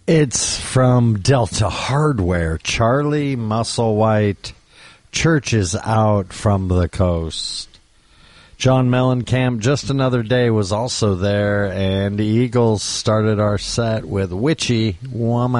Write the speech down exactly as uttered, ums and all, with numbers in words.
It's from Delta Hardware. Charlie Musselwhite. Church is out from the coast. John Mellencamp, Just Another Day, was also there, and the Eagles started our set with Witchy Woman.